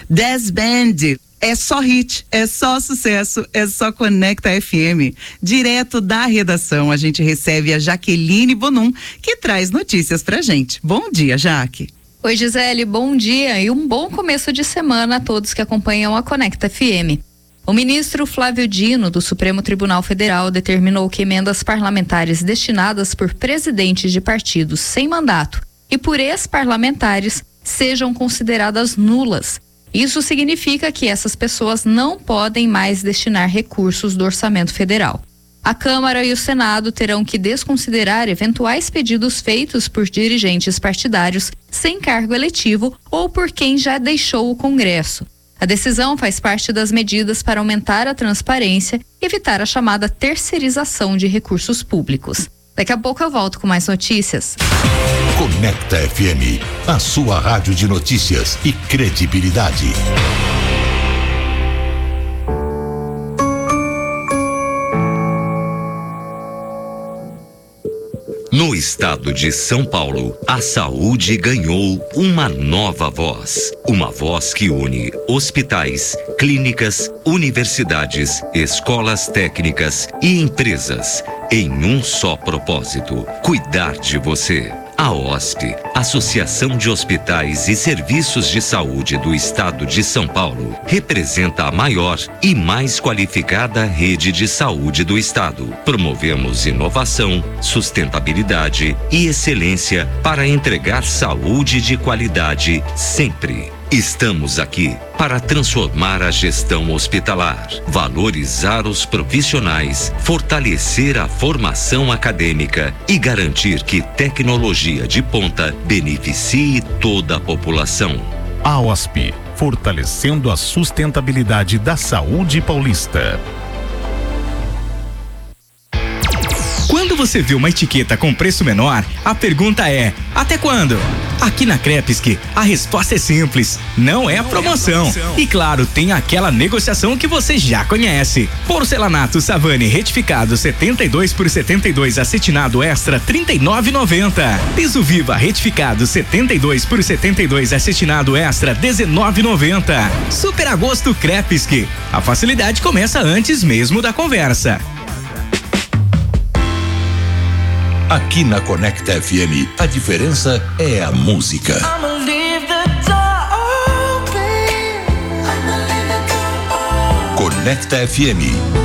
Dez Band. É só hit, é só sucesso, é só Conecta FM. Direto da redação, a gente recebe a Jaqueline Bonum, que traz notícias pra gente. Bom dia, Jaque. Oi, Gisele, bom dia e um bom começo de semana a todos que acompanham a Conecta FM. O ministro Flávio Dino, do Supremo Tribunal Federal, determinou que emendas parlamentares destinadas por presidentes de partidos sem mandato e por ex-parlamentares sejam consideradas nulas. Isso significa que essas pessoas não podem mais destinar recursos do orçamento federal. A Câmara e o Senado terão que desconsiderar eventuais pedidos feitos por dirigentes partidários sem cargo eletivo ou por quem já deixou o Congresso. A decisão faz parte das medidas para aumentar a transparência e evitar a chamada terceirização de recursos públicos. Daqui a pouco eu volto com mais notícias. Conecta FM, a sua rádio de notícias e credibilidade. No estado de São Paulo, a saúde ganhou uma nova voz. Uma voz que une hospitais, clínicas, universidades, escolas técnicas e empresas em um só propósito: cuidar de você. A OSP, Associação de Hospitais e Serviços de Saúde do Estado de São Paulo, representa a maior e mais qualificada rede de saúde do Estado. Promovemos inovação, sustentabilidade e excelência para entregar saúde de qualidade sempre. Estamos aqui para transformar a gestão hospitalar, valorizar os profissionais, fortalecer a formação acadêmica e garantir que tecnologia de ponta beneficie toda a população. A OSP, fortalecendo a sustentabilidade da saúde paulista. Quando você vê uma etiqueta com preço menor, a pergunta é: até quando? Aqui na Crepesque, a resposta é simples: não é promoção. E claro, tem aquela negociação que você já conhece. Porcelanato Savani retificado 72 por 72 acetinado extra R$39,90. Piso Viva retificado 72 por 72 acetinado extra R$19,90. Super Agosto Crepesque. A facilidade começa antes mesmo da conversa. Aqui na Conecta FM, a diferença é a música. Conecta FM.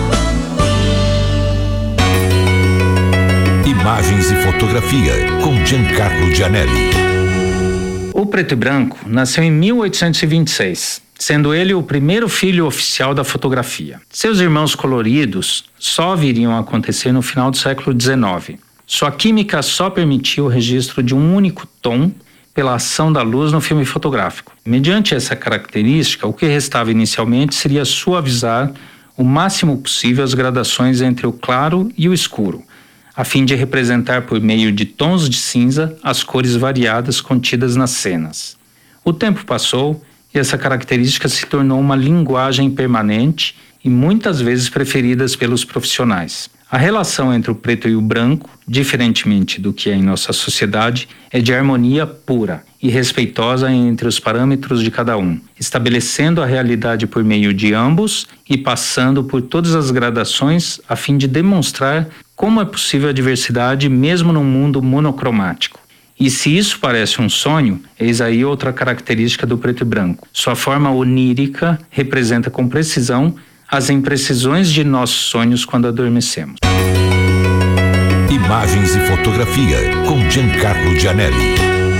Imagens e fotografia com Giancarlo Gianelli. O Preto e Branco nasceu em 1826, sendo ele o primeiro filho oficial da fotografia. Seus irmãos coloridos só viriam a acontecer no final do século XIX. Sua química só permitia o registro de um único tom pela ação da luz no filme fotográfico. Mediante essa característica, o que restava inicialmente seria suavizar o máximo possível as gradações entre o claro e o escuro, a fim de representar por meio de tons de cinza as cores variadas contidas nas cenas. O tempo passou e essa característica se tornou uma linguagem permanente e muitas vezes preferidas pelos profissionais. A relação entre o preto e o branco, diferentemente do que é em nossa sociedade, é de harmonia pura e respeitosa entre os parâmetros de cada um, estabelecendo a realidade por meio de ambos e passando por todas as gradações a fim de demonstrar como é possível a diversidade mesmo num mundo monocromático. E se isso parece um sonho, eis aí outra característica do preto e branco. Sua forma onírica representa com precisão as imprecisões de nossos sonhos quando adormecemos. Imagens e fotografia com Giancarlo Gianelli.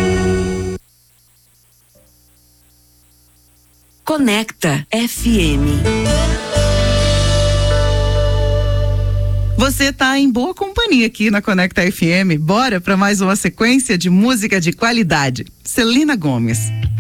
Conecta FM. Você está em boa companhia aqui na Conecta FM. Bora para mais uma sequência de música de qualidade. Celina Gomes.